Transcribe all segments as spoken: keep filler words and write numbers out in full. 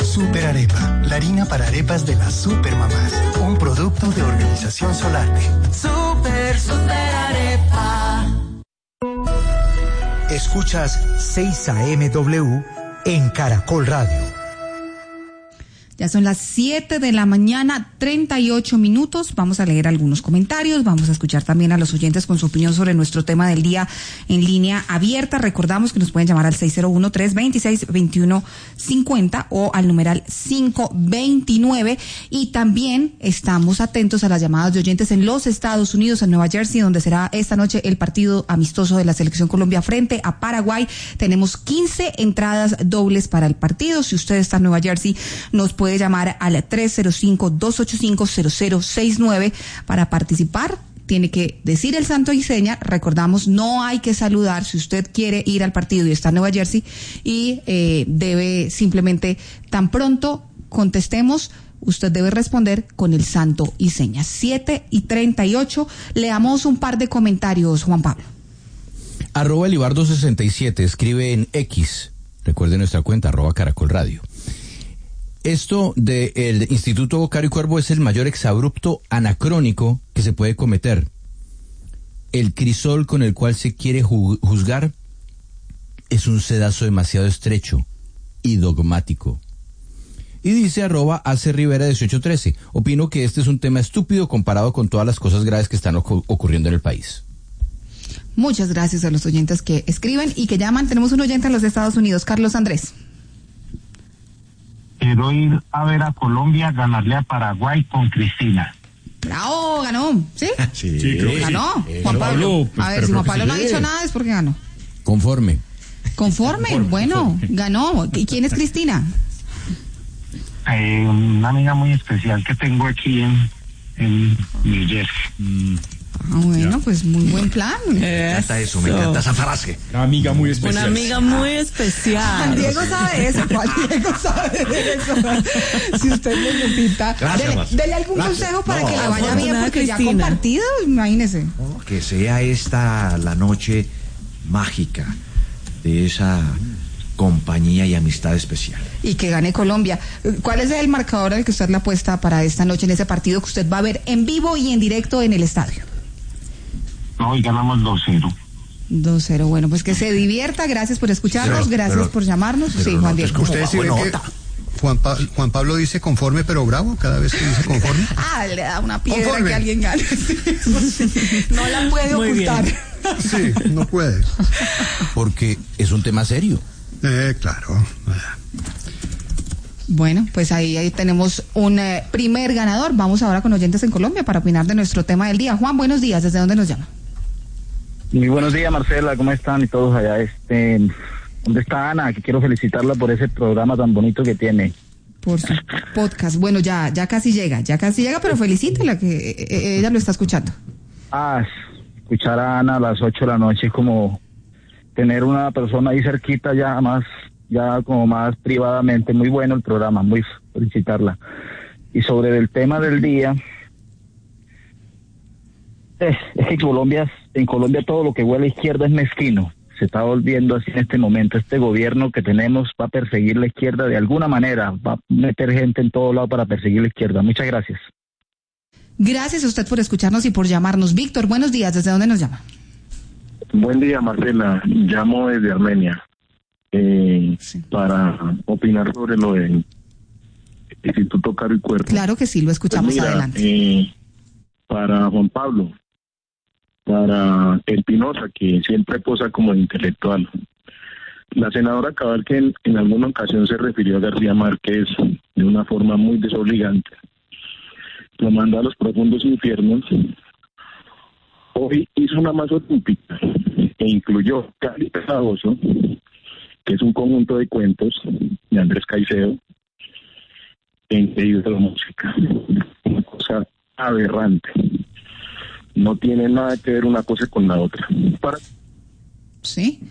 Super Arepa, la harina para arepas de las supermamás. Un producto de Organización Solarte. Super, Super Arepa. Escuchas seis A M W en Caracol Radio. Ya son las siete de la mañana, treinta y ocho minutos. Vamos a leer algunos comentarios. Vamos a escuchar también a los oyentes con su opinión sobre nuestro tema del día en línea abierta. Recordamos que nos pueden llamar al seis cero uno, tres dos seis, dos uno cinco cero o al numeral cinco veintinueve. Y también estamos atentos a las llamadas de oyentes en los Estados Unidos, en Nueva Jersey, donde será esta noche el partido amistoso de la Selección Colombia frente a Paraguay. Tenemos quince entradas dobles para el partido. Si usted está en Nueva Jersey, nos puede llamar al tres cero cinco, dos ocho cinco, cero cero seis nueve para participar. Tiene que decir el santo y seña. Recordamos, no hay que saludar si usted quiere ir al partido y está en Nueva Jersey, y eh, debe simplemente, tan pronto contestemos, usted debe responder con el santo y seña. siete y treinta y ocho. Leamos un par de comentarios, Juan Pablo. Arroba Elibardo sesenta y siete escribe en X. Recuerde nuestra cuenta, arroba Caracol Radio. Esto del Instituto Caro y Cuervo es el mayor exabrupto anacrónico que se puede cometer. El crisol con el cual se quiere ju- juzgar es un sedazo demasiado estrecho y dogmático. Y dice arroba Ace Rivera dieciocho trece, opino que este es un tema estúpido comparado con todas las cosas graves que están ocu- ocurriendo en el país. Muchas gracias a los oyentes que escriben y que llaman. Tenemos un oyente en los Estados Unidos, Carlos Andrés. Quiero ir a ver a Colombia ganarle a Paraguay con Cristina. ¡Bravo! ¿Ganó? ¿Sí? Sí, sí, creo que ganó. sí. Juan Pablo. Pablo, pues, a ver, si Juan Pablo no ha dicho nada es porque ganó. Conforme. Conforme, conforme bueno, conforme. Ganó. ¿Y quién es Cristina? Eh, una amiga muy especial que tengo aquí en, en New Jersey. Mm. Ah, bueno, ya. Pues muy buen plan. Me encanta eso, me encanta esa frase. Una amiga muy especial. Una amiga muy especial. Juan Diego sabe eso, Juan Diego sabe de eso. Si usted necesita, Gracias, dele, dele algún Gracias. consejo para no, que le vaya bien, porque Cristina. Ya compartido, imagínese. Oh, que sea esta la noche mágica de esa compañía y amistad especial. Y que gane Colombia. ¿Cuál es el marcador al que usted le apuesta para esta noche en ese partido que usted va a ver en vivo y en directo en el estadio? No, y ganamos dos cero. dos cero, bueno, pues que se divierta. Gracias por escucharnos, pero, gracias pero, por llamarnos. Sí, Juan Diego. Es que ustedes sí ven que Juan, pa- Juan Pablo dice conforme pero bravo cada vez que dice conforme. Ah, le da una piedra conforme. Que alguien gane. No la puede Muy ocultar. Bien. Sí, no puede. Porque es un tema serio. Eh, claro. Bueno, pues ahí, ahí tenemos un eh, primer ganador. Vamos ahora con oyentes en Colombia para opinar de nuestro tema del día. Juan, buenos días. ¿Desde dónde nos llama? Muy buenos días, Marcela. ¿Cómo están y todos allá? Este, ¿dónde está Ana? Que quiero felicitarla por ese programa tan bonito que tiene. Por su podcast. Bueno, ya ya casi llega, ya casi llega, pero felicítela que eh, ella lo está escuchando. Ah, escuchar a Ana a las ocho de la noche es como tener una persona ahí cerquita ya más, ya como más privadamente. Muy bueno el programa, muy felicitarla. Y sobre el tema del día, es, es que Colombia, en Colombia todo lo que huele a izquierda es mezquino. Se está volviendo así en este momento. Este gobierno que tenemos va a perseguir la izquierda de alguna manera, va a meter gente en todo lado para perseguir la izquierda. Muchas gracias. Gracias a usted por escucharnos y por llamarnos. Víctor, buenos días. ¿Desde dónde nos llama? Buen día, Marcela. Llamo desde Armenia eh, sí. para opinar sobre lo del Instituto Caro y Cuervo. Claro que sí, lo escuchamos. Pues mira, adelante. Eh, para Juan Pablo, para Espinosa, que siempre posa como intelectual. La senadora Cabal, que en, en alguna ocasión se refirió a García Márquez de una forma muy desobligante, lo mandó a los profundos infiernos. Hoy hizo una más olímpica e incluyó Cali Pesadoso, que es un conjunto de cuentos de Andrés Caicedo, en medio de la música. Una cosa aberrante. No tiene nada que ver una cosa con la otra. Para sí.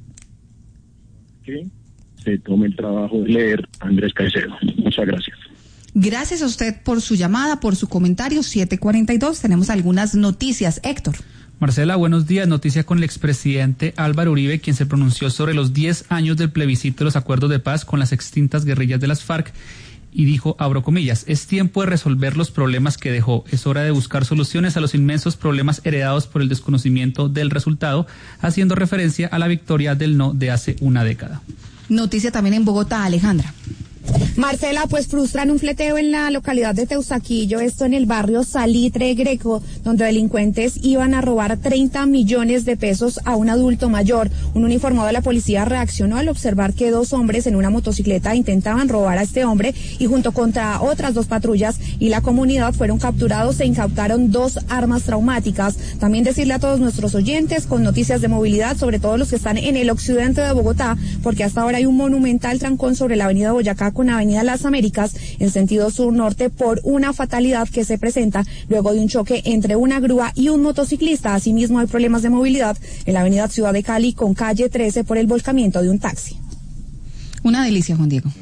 que se tome el trabajo de leer Andrés Caicedo. Muchas gracias. Gracias a usted por su llamada, por su comentario. siete cuarenta y dos, tenemos algunas noticias. Héctor. Marcela, buenos días. Noticia con el expresidente Álvaro Uribe, quien se pronunció sobre los diez años del plebiscito de los acuerdos de paz con las extintas guerrillas de las FARC y dijo, abro comillas, es tiempo de resolver los problemas que dejó. Es hora de buscar soluciones a los inmensos problemas heredados por el desconocimiento del resultado, haciendo referencia a la victoria del no de hace una década. Noticia también en Bogotá, Alejandra. Marcela, pues frustran un fleteo en la localidad de Teusaquillo, esto en el barrio Salitre Greco, donde delincuentes iban a robar treinta millones de pesos a un adulto mayor. Un uniformado de la policía reaccionó al observar que dos hombres en una motocicleta intentaban robar a este hombre y junto contra otras dos patrullas y la comunidad fueron capturados e incautaron dos armas traumáticas. También decirle a todos nuestros oyentes con noticias de movilidad, sobre todo los que están en el occidente de Bogotá, porque hasta ahora hay un monumental trancón sobre la avenida Boyacá con avenida Las Américas en sentido sur-norte por una fatalidad que se presenta luego de un choque entre una grúa y un motociclista. Asimismo hay problemas de movilidad en la avenida Ciudad de Cali con calle trece por el volcamiento de un taxi. Una delicia, Juan Diego.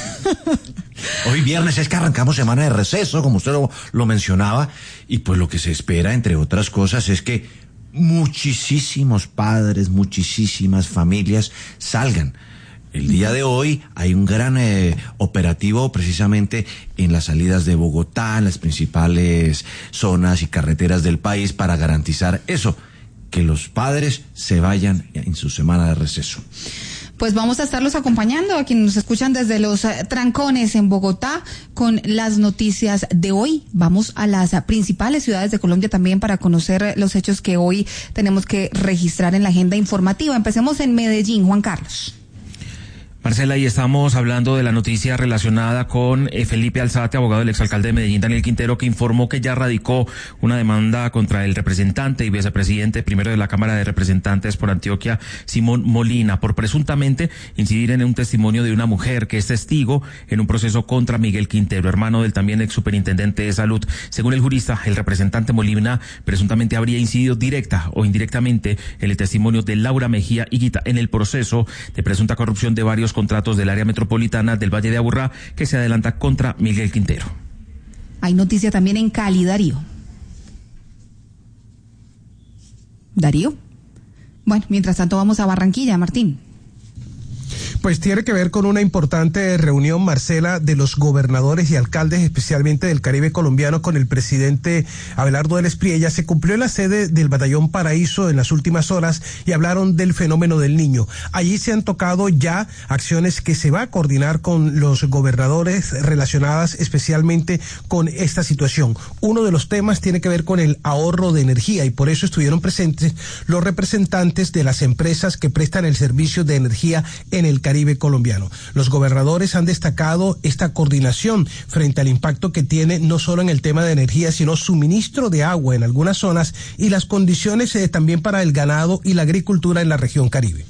Hoy viernes es que arrancamos semana de receso, como usted lo, lo mencionaba, y pues lo que se espera, entre otras cosas, es que muchísimos padres, muchísimas familias salgan. El día de hoy hay un gran eh, operativo precisamente en las salidas de Bogotá, en las principales zonas y carreteras del país para garantizar eso, que los padres se vayan en su semana de receso. Pues vamos a estarlos acompañando a quienes nos escuchan desde los uh, trancones en Bogotá con las noticias de hoy. Vamos a las uh, principales ciudades de Colombia también para conocer uh, los hechos que hoy tenemos que registrar en la agenda informativa. Empecemos en Medellín, Juan Carlos. Marcela, y estamos hablando de la noticia relacionada con eh, Felipe Alzate, abogado del exalcalde de Medellín, Daniel Quintero, que informó que ya radicó una demanda contra el representante y vicepresidente primero de la Cámara de Representantes por Antioquia, Simón Molina, por presuntamente incidir en un testimonio de una mujer que es testigo en un proceso contra Miguel Quintero, hermano del también ex superintendente de salud. Según el jurista, el representante Molina presuntamente habría incidido directa o indirectamente en el testimonio de Laura Mejía Higuita en el proceso de presunta corrupción de varios contratos del área metropolitana del Valle de Aburrá que se adelanta contra Miguel Quintero. Hay noticia también en Cali, Darío. Darío. Bueno, mientras tanto vamos a Barranquilla, Martín. Pues tiene que ver con una importante reunión, Marcela, de los gobernadores y alcaldes, especialmente del Caribe colombiano, con el presidente Abelardo del Espriella. Se cumplió en la sede del Batallón Paraíso en las últimas horas y hablaron del fenómeno del niño. Allí se han tocado ya acciones que se va a coordinar con los gobernadores relacionadas especialmente con esta situación. Uno de los temas tiene que ver con el ahorro de energía y por eso estuvieron presentes los representantes de las empresas que prestan el servicio de energía en el Caribe colombiano. Los gobernadores han destacado esta coordinación frente al impacto que tiene no solo en el tema de energía, sino suministro de agua en algunas zonas y las condiciones eh, también para el ganado y la agricultura en la región Caribe.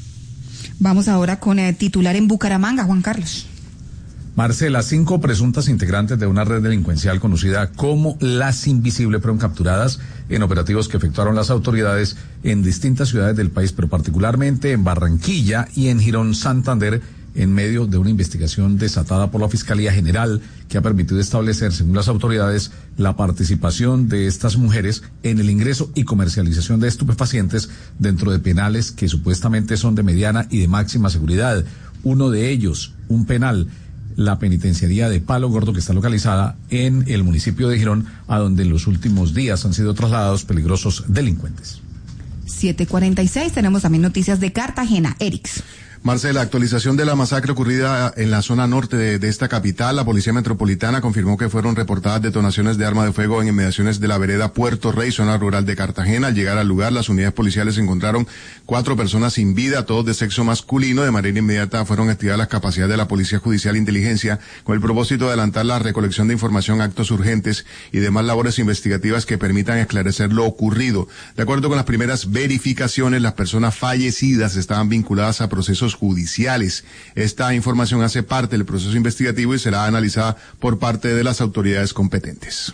Vamos ahora con el titular en Bucaramanga, Juan Carlos. Marcela, cinco presuntas integrantes de una red delincuencial conocida como Las Invisibles fueron capturadas en operativos que efectuaron las autoridades en distintas ciudades del país, pero particularmente en Barranquilla y en Girón, Santander, en medio de una investigación desatada por la Fiscalía General que ha permitido establecer, según las autoridades, la participación de estas mujeres en el ingreso y comercialización de estupefacientes dentro de penales que supuestamente son de mediana y de máxima seguridad. Uno de ellos, un penal, la penitenciaría de Palo Gordo, que está localizada en el municipio de Girón, a donde en los últimos días han sido trasladados peligrosos delincuentes. siete cuarenta y seis, tenemos también noticias de Cartagena. Erix. Marcela, actualización de la masacre ocurrida en la zona norte de, de esta capital. La Policía Metropolitana confirmó que fueron reportadas detonaciones de arma de fuego en inmediaciones de la vereda Puerto Rey, zona rural de Cartagena. Al llegar al lugar, las unidades policiales encontraron cuatro personas sin vida, todos de sexo masculino. De manera inmediata fueron activadas las capacidades de la Policía Judicial e Inteligencia con el propósito de adelantar la recolección de información, actos urgentes y demás labores investigativas que permitan esclarecer lo ocurrido. De acuerdo con las primeras verificaciones, las personas fallecidas estaban vinculadas a procesos judiciales. Esta información hace parte del proceso investigativo y será analizada por parte de las autoridades competentes.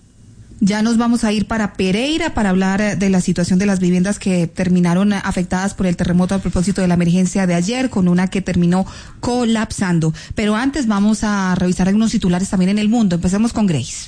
Ya nos vamos a ir para Pereira para hablar de la situación de las viviendas que terminaron afectadas por el terremoto a propósito de la emergencia de ayer, con una que terminó colapsando. Pero antes vamos a revisar algunos titulares también en el mundo. Empecemos con Grace.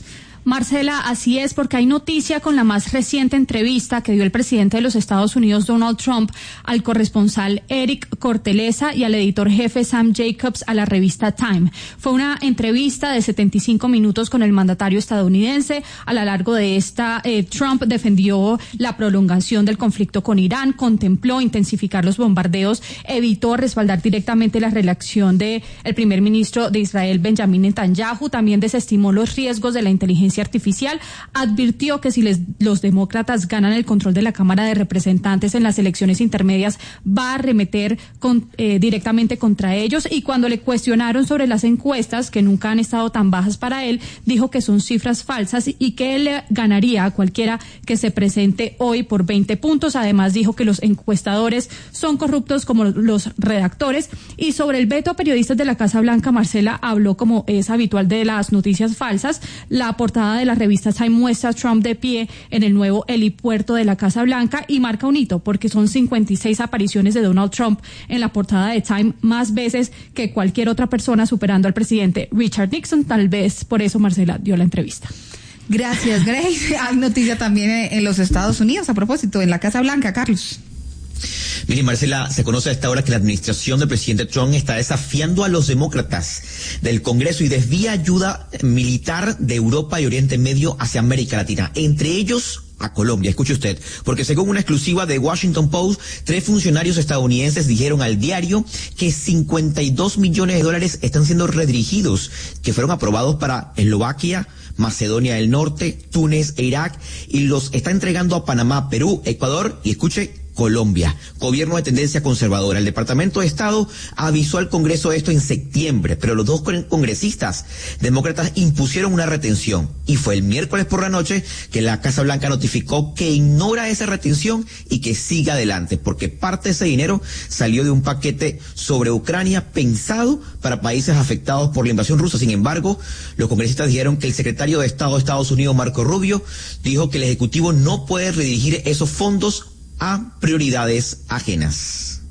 Marcela, así es, porque hay noticia con la más reciente entrevista que dio el presidente de los Estados Unidos, Donald Trump, al corresponsal Eric Corteleza y al editor jefe Sam Jacobs a la revista Time. Fue una entrevista de setenta y cinco minutos con el mandatario estadounidense. A lo largo de esta, eh, Trump defendió la prolongación del conflicto con Irán, contempló intensificar los bombardeos, evitó respaldar directamente la reelección de el primer ministro de Israel, Benjamin Netanyahu, también desestimó los riesgos de la inteligencia artificial, advirtió que si les, los demócratas ganan el control de la Cámara de Representantes en las elecciones intermedias, va a arremeter con, eh, directamente contra ellos, y cuando le cuestionaron sobre las encuestas, que nunca han estado tan bajas para él, dijo que son cifras falsas y que él ganaría a cualquiera que se presente hoy por veinte puntos. Además dijo que los encuestadores son corruptos como los redactores, y sobre el veto a periodistas de la Casa Blanca, Marcela, habló, como es habitual, de las noticias falsas. La portada de la revista Time muestra a Trump de pie en el nuevo helipuerto de la Casa Blanca y marca un hito porque son cincuenta y seis apariciones de Donald Trump en la portada de Time, más veces que cualquier otra persona, superando al presidente Richard Nixon. Tal vez por eso Marcela dio la entrevista. Gracias, Grace. Hay noticia también en los Estados Unidos, a propósito, en la Casa Blanca, Carlos. Mire, Marcela, se conoce a esta hora que la administración del presidente Trump está desafiando a los demócratas del Congreso y desvía ayuda militar de Europa y Oriente Medio hacia América Latina, entre ellos a Colombia. Escuche usted, porque según una exclusiva de Washington Post, tres funcionarios estadounidenses dijeron al diario que cincuenta y dos millones de dólares están siendo redirigidos, que fueron aprobados para Eslovaquia, Macedonia del Norte, Túnez e Irak, y los está entregando a Panamá, Perú, Ecuador y, escuche, Colombia, gobierno de tendencia conservadora. El Departamento de Estado avisó al Congreso esto en septiembre, pero los dos congresistas demócratas impusieron una retención, y fue el miércoles por la noche que la Casa Blanca notificó que ignora esa retención y que siga adelante, porque parte de ese dinero salió de un paquete sobre Ucrania pensado para países afectados por la invasión rusa. Sin embargo, los congresistas dijeron que el secretario de Estado de Estados Unidos, Marco Rubio, dijo que el Ejecutivo no puede redirigir esos fondos a prioridades ajenas.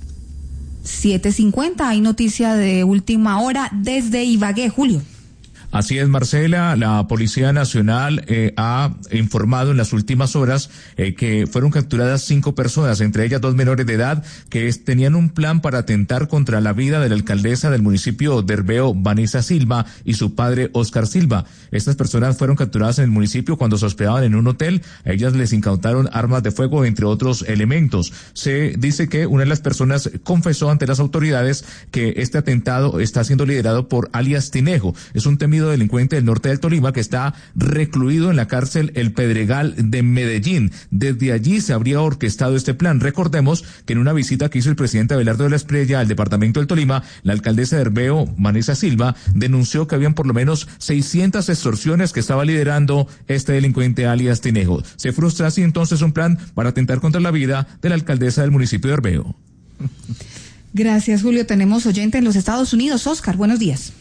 siete cincuenta, hay noticia de última hora desde Ibagué, Julio. Así es, Marcela. La Policía Nacional eh, ha informado en las últimas horas eh, que fueron capturadas cinco personas, entre ellas dos menores de edad, que es, tenían un plan para atentar contra la vida de la alcaldesa del municipio de Herbeo, Vanessa Silva, y su padre, Oscar Silva. Estas personas fueron capturadas en el municipio cuando se hospedaban en un hotel. A ellas les incautaron armas de fuego, entre otros elementos. Se dice que una de las personas confesó ante las autoridades que este atentado está siendo liderado por alias Tinejo. Es un temido delincuente del norte del Tolima que está recluido en la cárcel El Pedregal de Medellín. Desde allí se habría orquestado este plan. Recordemos que en una visita que hizo el presidente Abelardo de la Espriella al departamento del Tolima, la alcaldesa de Herbeo, Vanessa Silva, denunció que habían por lo menos seiscientas extorsiones que estaba liderando este delincuente alias Tinejo. Se frustra así entonces un plan para atentar contra la vida de la alcaldesa del municipio de Herbeo. Gracias, Julio. Tenemos oyente en los Estados Unidos. Oscar, buenos días.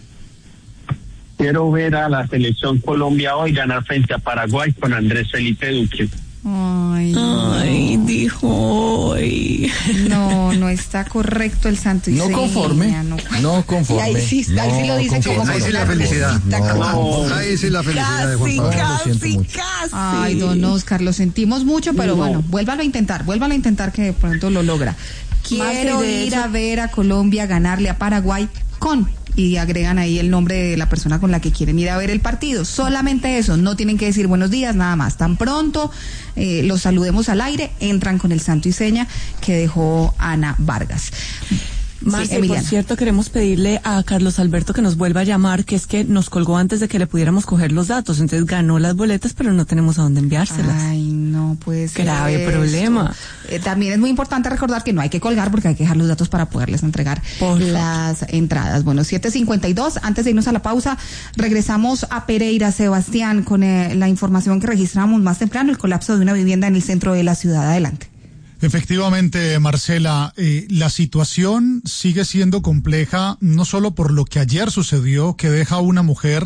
Quiero ver a la selección Colombia hoy ganar frente a Paraguay con Andrés Felipe Duque. Ay, Ay, no. dijo hoy. No, no está correcto el santo y No conforme, no, no conforme. Y ahí sí, no, ahí sí lo dice como Ahí sí la felicidad. No, ahí sí la felicidad de Juan Pablo. Casi, casi. Ay, don Oscar, lo sentimos mucho, pero no. bueno, vuélvalo a intentar, vuélvalo a intentar que de pronto lo logra. Quiero ir eso. a ver a Colombia ganarle a Paraguay con... y agregan ahí el nombre de la persona con la que quieren ir a ver el partido. Solamente eso, no tienen que decir buenos días, nada más. Tan pronto eh, los saludemos al aire, entran con el santo y seña que dejó Ana Vargas. Marce, sí, por cierto, queremos pedirle a Carlos Alberto que nos vuelva a llamar, que es que nos colgó antes de que le pudiéramos coger los datos, entonces ganó las boletas, pero no tenemos a dónde enviárselas. Ay, no puede ser. Grave esto. problema. Eh, también es muy importante recordar que no hay que colgar porque hay que dejar los datos para poderles entregar por las entradas. Bueno, siete cincuenta y dos, antes de irnos a la pausa, regresamos a Pereira, Sebastián, con eh, la información que registramos más temprano, el colapso de una vivienda en el centro de la ciudad. Adelante. Efectivamente, Marcela, eh, la situación sigue siendo compleja, no solo por lo que ayer sucedió, que deja a una mujer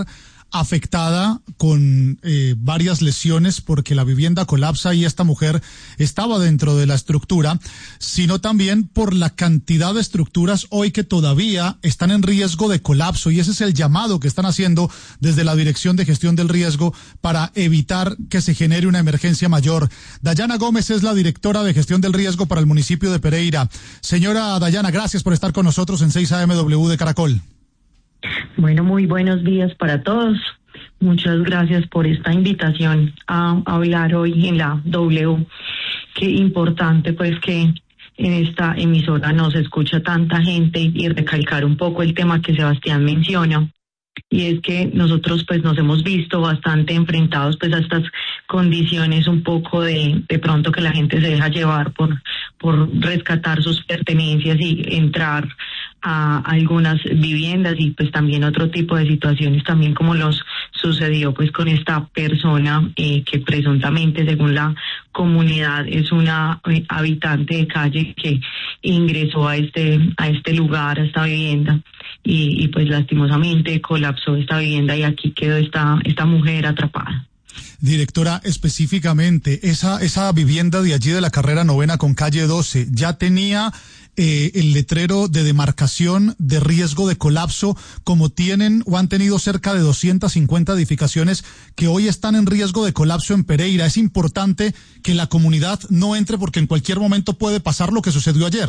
afectada con eh, varias lesiones porque la vivienda colapsa y esta mujer estaba dentro de la estructura, sino también por la cantidad de estructuras hoy que todavía están en riesgo de colapso, y ese es el llamado que están haciendo desde la Dirección de Gestión del Riesgo para evitar que se genere una emergencia mayor. Dayana Gómez es la directora de Gestión del Riesgo para el municipio de Pereira. Señora Dayana, gracias por estar con nosotros en seis A M W de Caracol. Bueno, muy buenos días para todos. Muchas gracias por esta invitación a hablar hoy en la W. Qué importante pues que en esta emisora nos escucha tanta gente y recalcar un poco el tema que Sebastián menciona. Y es que nosotros pues nos hemos visto bastante enfrentados pues a estas condiciones un poco de de pronto que la gente se deja llevar por por rescatar sus pertenencias y entrar a algunas viviendas, y pues también otro tipo de situaciones también como los sucedió pues con esta persona eh, que presuntamente según la comunidad es una eh, habitante de calle que ingresó a este a este lugar, a esta vivienda, y, y pues lastimosamente colapsó esta vivienda y aquí quedó esta esta mujer atrapada. Directora, específicamente, esa, esa vivienda de allí de la carrera novena con calle doce, ¿ya tenía eh, el letrero de demarcación de riesgo de colapso, como tienen o han tenido cerca de doscientas cincuenta edificaciones que hoy están en riesgo de colapso en Pereira? Es importante que la comunidad no entre porque en cualquier momento puede pasar lo que sucedió ayer.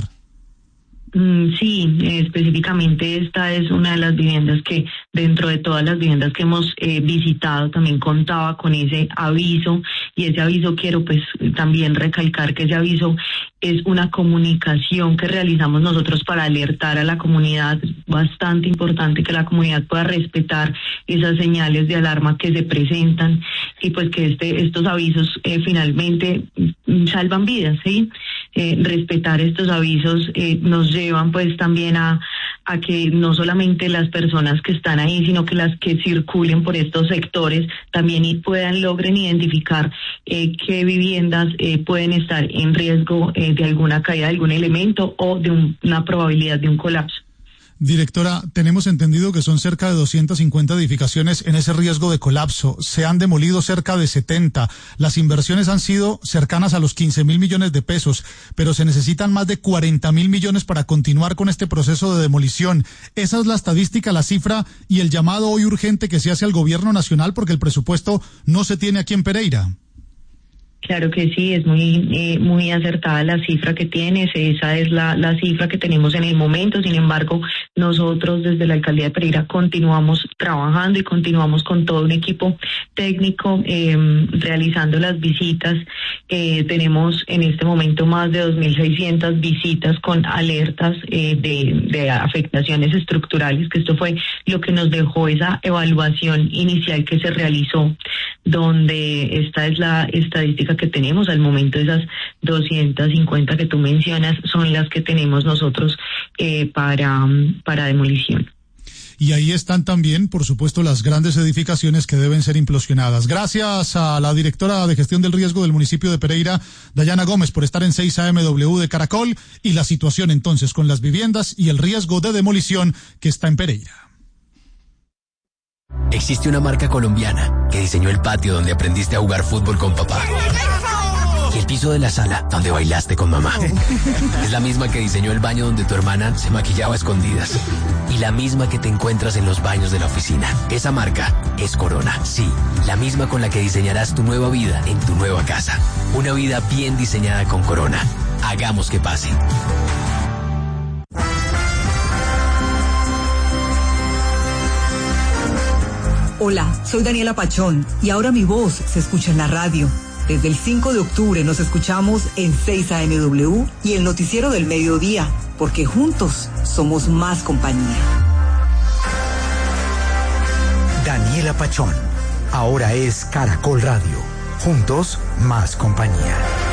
Sí, específicamente esta es una de las viviendas que dentro de todas las viviendas que hemos eh, visitado también contaba con ese aviso, y ese aviso quiero pues también recalcar que ese aviso es una comunicación que realizamos nosotros para alertar a la comunidad. Bastante importante que la comunidad pueda respetar esas señales de alarma que se presentan y pues que este estos avisos eh, finalmente salvan vidas, ¿sí? Eh, respetar estos avisos eh, nos llevan pues también a, a que no solamente las personas que están ahí, sino que las que circulen por estos sectores también y puedan, logren identificar eh, qué viviendas eh, pueden estar en riesgo eh, de alguna caída de algún elemento o de un, una probabilidad de un colapso. Directora, tenemos entendido que son cerca de doscientas cincuenta edificaciones en ese riesgo de colapso. Se han demolido cerca de setenta. Las inversiones han sido cercanas a los quince mil millones de pesos, pero se necesitan más de cuarenta mil millones para continuar con este proceso de demolición. Esa es la estadística, la cifra y el llamado hoy urgente que se hace al gobierno nacional porque el presupuesto no se tiene aquí en Pereira. Claro que sí, es muy eh, muy acertada la cifra que tienes, esa es la, la cifra que tenemos en el momento. Sin embargo, nosotros desde la Alcaldía de Pereira continuamos trabajando y continuamos con todo un equipo técnico eh, realizando las visitas. Eh, tenemos en este momento más de dos mil seiscientas visitas con alertas eh, de, de afectaciones estructurales, que esto fue lo que nos dejó esa evaluación inicial que se realizó, donde esta es la estadística que tenemos al momento. Esas doscientas cincuenta que tú mencionas son las que tenemos nosotros eh, para, para demolición. Y ahí están también, por supuesto, las grandes edificaciones que deben ser implosionadas. Gracias a la directora de Gestión del Riesgo del municipio de Pereira, Dayana Gómez, por estar en seis A M W de Caracol, y la situación entonces con las viviendas y el riesgo de demolición que está en Pereira. Existe una marca colombiana que diseñó el patio donde aprendiste a jugar fútbol con papá. Y el piso de la sala donde bailaste con mamá. Es la misma que diseñó el baño donde tu hermana se maquillaba a escondidas. Y la misma que te encuentras en los baños de la oficina. Esa marca es Corona. Sí, la misma con la que diseñarás tu nueva vida en tu nueva casa. Una vida bien diseñada con Corona. Hagamos que pase. Hola, soy Daniela Pachón y ahora mi voz se escucha en la radio. Desde el cinco de octubre nos escuchamos en seis A M W y el noticiero del mediodía, porque juntos somos más compañía. Daniela Pachón, ahora es Caracol Radio. Juntos, más compañía.